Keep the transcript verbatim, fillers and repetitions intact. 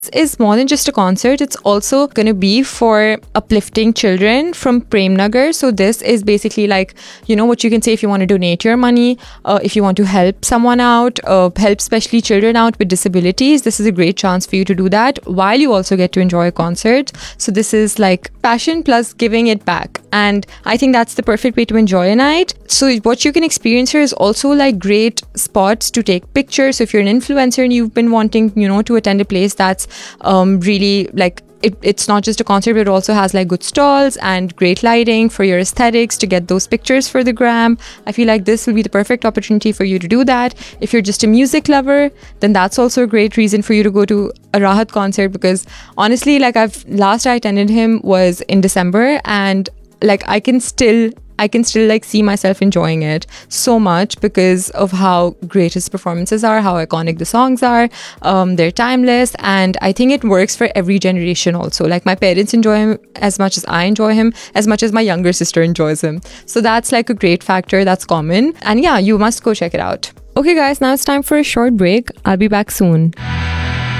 is more than just a concert. It's also going to be for uplifting children from Prem Nagar. So this is basically like, you know, what you can say if you want to donate your money, uh, if you want to help someone out, uh, help especially children out with disabilities. This is a great chance for you to do that while you also get to enjoy a concert. So this is like passion plus giving it back. And I think that's the perfect way to enjoy a night. So what you can experience here is also like great spots to take pictures. So if you're an influencer and you've been wanting, you know, to attend a place that's um, really like, It, it's not just a concert, but it also has like good stalls and great lighting for your aesthetics to get those pictures for the gram. I feel like this will be the perfect opportunity for you to do that. If you're just a music lover, then that's also a great reason for you to go to a Rahat concert, because honestly, like I've last I attended him was in December, and like I can still I can still like see myself enjoying it so much because of how great his performances are, how iconic the songs are. Um, they're timeless, and I think it works for every generation also. Like my parents enjoy him as much as I enjoy him, as much as my younger sister enjoys him. So that's like a great factor that's common. And yeah, you must go check it out. Okay guys, now it's time for a short break. I'll be back soon.